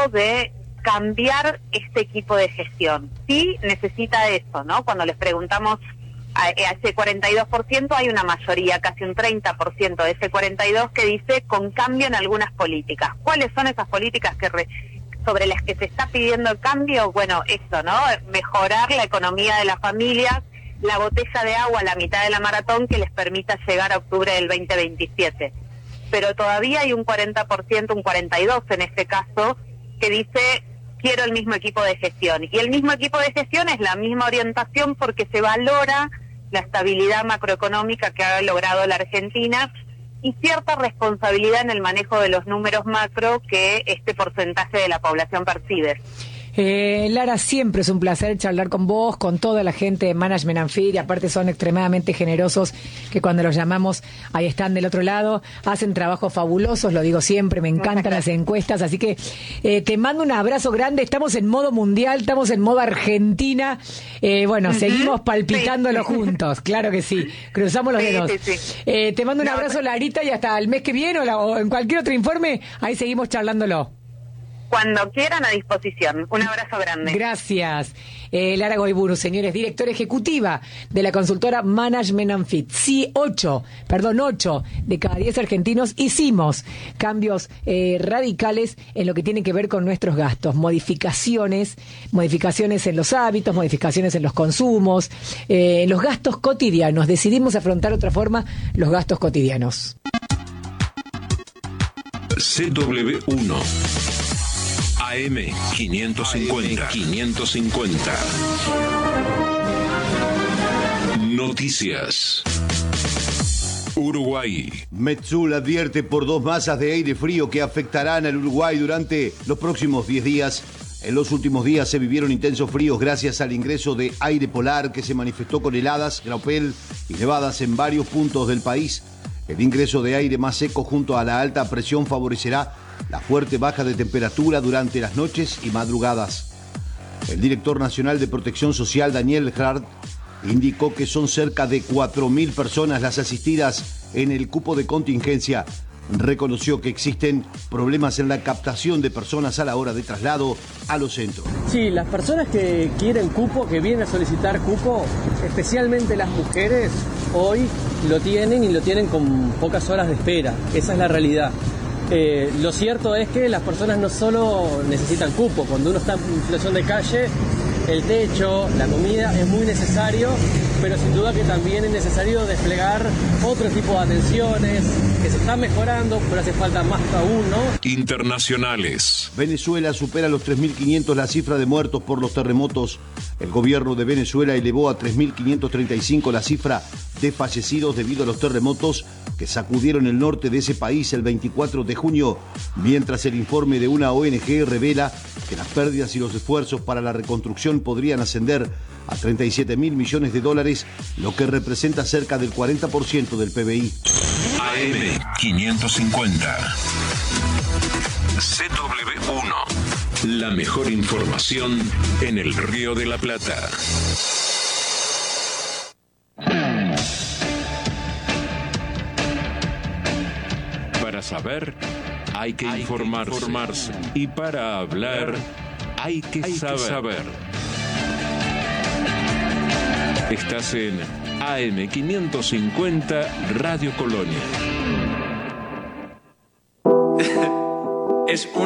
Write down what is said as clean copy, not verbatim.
momento de cambiar este equipo de gestión. Sí necesita eso, ¿no? Cuando les preguntamos a ese 42%, hay una mayoría, casi un 30% de ese 42% que dice con cambio en algunas políticas. ¿Cuáles son esas políticas sobre las que se está pidiendo el cambio? Bueno, esto, ¿no? Mejorar la economía de las familias, la botella de agua a la mitad de la maratón que les permita llegar a octubre del 2027. Pero todavía hay un 40%, un 42% en este caso, que dice quiero el mismo equipo de gestión. Y el mismo equipo de gestión es la misma orientación porque se valora la estabilidad macroeconómica que ha logrado la Argentina y cierta responsabilidad en el manejo de los números macro que este porcentaje de la población percibe. Lara, siempre es un placer charlar con vos, con toda la gente de Management and Feed, y aparte son extremadamente generosos, que cuando los llamamos, ahí están del otro lado, hacen trabajos fabulosos, lo digo siempre, me encantan las encuestas, así que te mando un abrazo grande, estamos en modo mundial, estamos en modo Argentina, seguimos palpitándolo juntos, claro que sí, cruzamos los dedos. Sí. Te mando un abrazo, Larita, y hasta el mes que viene o en cualquier otro informe, ahí seguimos charlándolo. Cuando quieran, a disposición. Un abrazo grande. Gracias. Lara Goiburu, señores, directora ejecutiva de la consultora Management and Feed. Sí, 8 de cada 10 argentinos hicimos cambios radicales en lo que tiene que ver con nuestros gastos. Modificaciones en los hábitos, modificaciones en los consumos, en los gastos cotidianos. Decidimos afrontar de otra forma los gastos cotidianos. CW1 AM 550. Noticias. Uruguay. Metsul advierte por 2 masas de aire frío que afectarán al Uruguay durante los próximos 10 días. En los últimos días se vivieron intensos fríos gracias al ingreso de aire polar que se manifestó con heladas, graupel y nevadas en varios puntos del país. El ingreso de aire más seco junto a la alta presión favorecerá la fuerte baja de temperatura durante las noches y madrugadas. El director nacional de Protección Social, Daniel Hart, indicó que son cerca de 4.000 personas las asistidas en el cupo de contingencia. Reconoció que existen problemas en la captación de personas a la hora de traslado a los centros. Sí, las personas que quieren cupo, que vienen a solicitar cupo, especialmente las mujeres, hoy lo tienen y lo tienen con pocas horas de espera. Esa es la realidad. Lo cierto es que las personas no solo necesitan cupo, cuando uno está en situación de calle, el techo, la comida es muy necesario, pero sin duda que también es necesario desplegar otro tipo de atenciones que se están mejorando, pero hace falta más aún, ¿no? Internacionales. Venezuela supera los 3.500 la cifra de muertos por los terremotos. El gobierno de Venezuela elevó a 3.535 la cifra de fallecidos debido a los terremotos que sacudieron el norte de ese país el 24 de junio, mientras el informe de una ONG revela que las pérdidas y los esfuerzos para la reconstrucción podrían ascender a 37.000 millones de dólares, lo que representa cerca del 40% del PBI. AM 550. CW1. La mejor información en el Río de la Plata. Para saber, hay que informarse. Y para hablar, hay que saber. Estás en AM 550 Radio Colonia. Es